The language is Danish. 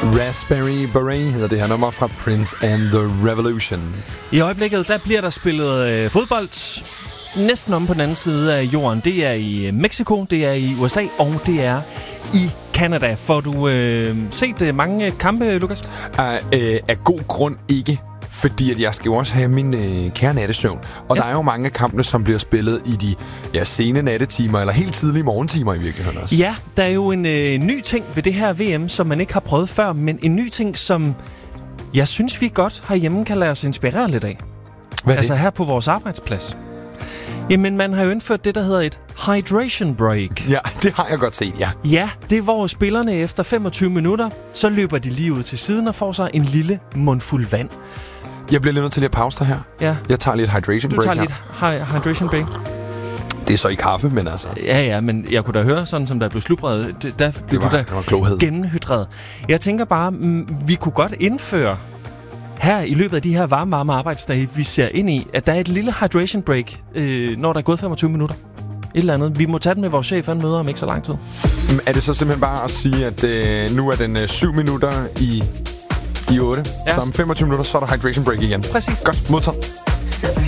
Raspberry Beret hedder det her nummer fra Prince and the Revolution. I øjeblikket, der bliver der spillet fodbold næsten om på den anden side af jorden. Det er i Mexico, det er i USA, og det er i Canada. Får du set mange kampe, Lukas? Af god grund ikke. Fordi at jeg skal jo også have min kære nattesøvn. Og der er jo mange kampe, som bliver spillet i de sene nattetimer, eller helt tidlige morgentimer i virkeligheden også. Ja, der er jo en ny ting ved det her VM, som man ikke har prøvet før, men en ny ting, som jeg synes, vi godt herhjemme kan lade os inspirere lidt af. Hvad er det? Altså her på vores arbejdsplads. Jamen, man har jo indført det, der hedder et hydration break. Ja, det har jeg godt set, ja. Ja, det er, hvor spillerne efter 25 minutter, så løber de lige ud til siden og får sig en lille mundfuld vand. Jeg bliver lidt nødt til at pause dig her. Ja. Jeg tager lidt hydration break. Du tager lidt hydration break. Det er så i kaffe, men altså... Ja, men jeg kunne da høre, sådan som der blev slubret, der blev du da gennemhydreret. Jeg tænker bare, vi kunne godt indføre her i løbet af de her varme arbejdsdage, vi ser ind i, at der er et lille hydration break, når der er gået 25 minutter. Et eller andet. Vi må tage den med vores chef, han møder om ikke så lang tid. Er det så simpelthen bare at sige, at nu er den 7 minutter i 8. Ja. Så om 25 minutter, så er der hydration break igen. Præcis. Godt, modtaget.